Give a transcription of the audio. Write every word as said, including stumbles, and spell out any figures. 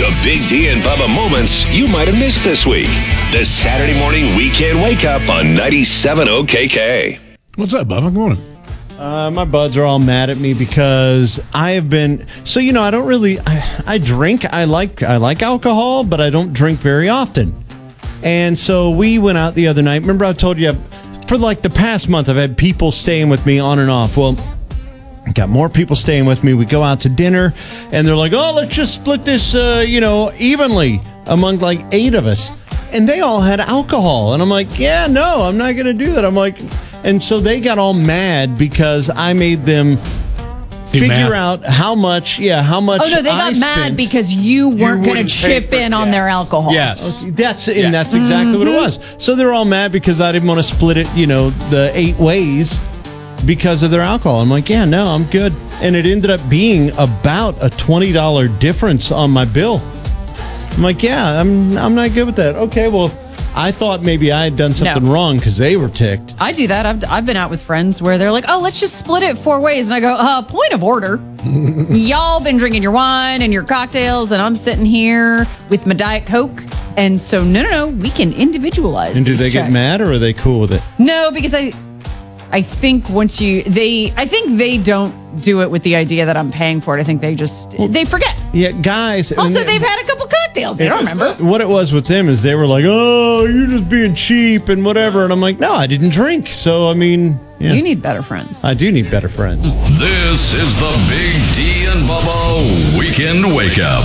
The Big D and Bubba moments you might have missed this week. The Saturday morning weekend wake up on ninety-seven O K K. What's up, Bubba? Good morning. Uh, my buds are all mad at me because I have been so you know I don't really I, I drink I like I like alcohol, but I don't drink very often. And so we went out the other night. Remember I told you for like the past month I've had people staying with me on and off. Well, I got more people staying with me. We go out to dinner and they're like, "Oh, let's just split this uh, you know evenly among like eight of us." And they all had alcohol. And I'm like, "Yeah, no, I'm not going to do that." I'm like, and so they got all mad because I made them figure math. out how much, yeah, how much. Oh no, they got I mad spent. because you weren't going to wouldn't pay chip for in on their alcohol. Yes. That's and Yeah. that's exactly what it was. So they're all mad because I didn't want to split it, you know, the eight ways because of their alcohol. I'm like, yeah, no, I'm good. And it ended up being about a twenty dollars difference on my bill. I'm like, yeah, I'm I'm not good with that. Okay, well, I thought maybe I had done something No. wrong because they were ticked. I do that. I've, I've been out with friends where they're like, "Oh, let's just split it four ways." And I go, uh, point of order. Y'all been drinking your wine and your cocktails, and I'm sitting here with my Diet Coke. And so, no, no, no, we can individualize And do these they get checks. mad or are they cool with it? No, because I, I think once you, they, I think they don't do it with the idea that I'm paying for it. I think they just, they forget. Yeah, guys. Also, and- they've had a couple cocktails. They don't remember. What it was with them is they were like, "Oh, you're just being cheap and whatever," and I'm like, "No, I didn't drink." So I mean, yeah, You need better friends. I do need better friends. This is the Big D and Bubba Weekend Wake Up